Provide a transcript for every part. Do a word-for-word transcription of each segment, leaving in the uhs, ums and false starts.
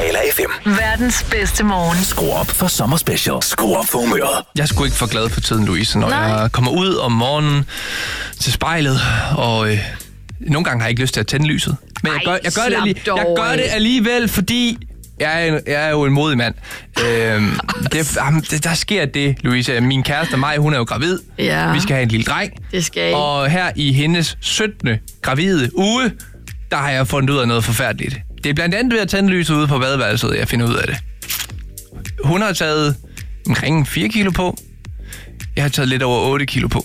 Skala F M. Verdens bedste morgen. Skru op for sommerspecial. Skru op for humøret. Jeg er sgu ikke for glad for tiden, Louise, når Nej. jeg kommer ud om morgenen til spejlet, og øh, nogle gange har jeg ikke lyst til at tænde lyset. Men Ej, jeg, gør, jeg, gør det slap alligevel, dog jeg gør det af. alligevel, fordi jeg er, jeg er jo en modig mand. øhm, det, jamen, det, der sker det, Louise. Min kæreste mig, hun er jo gravid. Ja. Vi skal have en lille dreng. Det skal I. Og her i hendes syttende gravide uge, der har jeg fundet ud af noget forfærdeligt. Det er blandt andet ved at tænde lyset ude på badeværelset, jeg finder ud af det. Hun har taget omkring fire kilo på. Jeg har taget lidt over otte kilo på.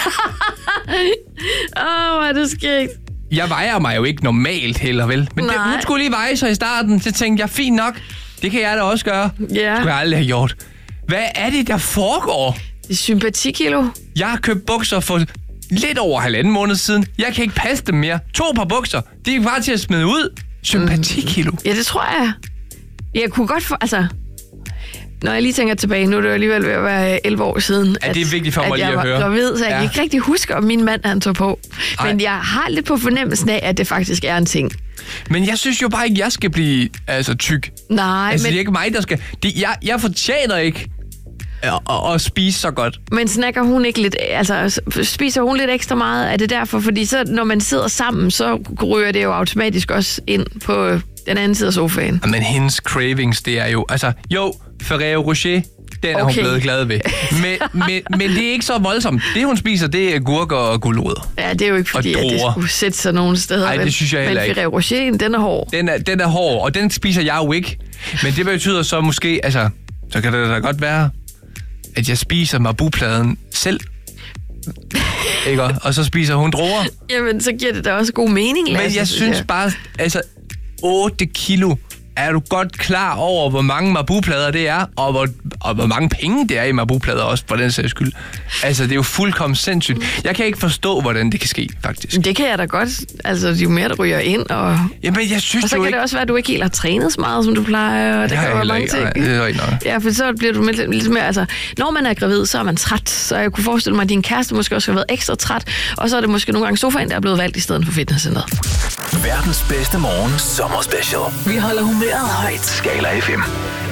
Åh, oh, hvor er det skægt. Jeg vejer mig jo ikke normalt heller, vel? Men det, Nej. hun skulle lige veje sig i starten. Så tænkte jeg, fint nok. Det kan jeg da også gøre. Ja. Det skulle jeg aldrig have gjort. Hvad er det, der foregår? Det er sympatikilo. Jeg har købt bukser for lidt over halvanden måned siden. Jeg kan ikke passe dem mere. To par bukser. Det er bare til at smide ud. Sympatikilo. Ja, det tror jeg. Jeg kunne godt få... Altså, når jeg lige tænker tilbage, nu er det jo alligevel ved at være elleve år siden, Ja, det er vigtigt for mig at lige jeg at var høre. gravid, så jeg Ja. kan ikke rigtig huske, om min mand han tog på. Ej. Men jeg har lidt på fornemmelsen af, at det faktisk er en ting. Men jeg synes jo bare ikke, jeg skal blive altså, tyk. Nej, Altså, men, det er ikke mig, der skal... Det, jeg, jeg fortjener ikke at, at, at spise så godt. men snakker hun ikke lidt... Altså, spiser hun lidt ekstra meget? Er det derfor? Fordi så, når man sidder sammen, så ryger det jo automatisk også ind på den anden side af sofaen. Men hendes cravings, det er jo... Altså, jo, Ferrero Rocher, den er Okay. hun blevet glad ved. Men, men, men det er ikke så voldsomt. Det, hun spiser, det er gurker og gulerødder. Ja, det er jo ikke fordi, Og at det druer. skulle sætte sig nogen steder. Ej, det vel? synes jeg heller Men ikke. Ferrero Rocher, den er hård. Den er, den er hård, og den spiser jeg jo ikke. Men det betyder så måske... Altså, så kan det da godt være, at jeg spiser Marabu-pladen selv. Ikke? Og så spiser hun druer. Jamen, så giver det da også god mening, Lasse. Men jeg synes bare, altså, otte kilo, er du godt klar over, hvor mange Marabu-plader det er, og hvor, og hvor mange penge det er i Marabu-plader også, for den sags skyld. Altså, det er jo fuldkommen sindssygt. Jeg kan ikke forstå, hvordan det kan ske, faktisk. Det kan jeg da godt. Altså, jo mere der ryger ind, og, Jamen, jeg synes og så jo kan ikke... det også være, at du ikke helt har trænet så meget, som du plejer. Og Det der har kan jeg være heller mange ikke. ting. Nej, det er ikke nok. Ja, for så bliver du lidt, lidt mere... Altså, når man er gravid, så er man træt. Så jeg kunne forestille mig, at din kæreste måske også har været ekstra træt. Og så er det måske nogle gange sofaen, der er blevet valgt i stedet for fitnesscenteret. Verdens bedste morgen. Sommerspecial. Vi holder humøret højt. Skala F M.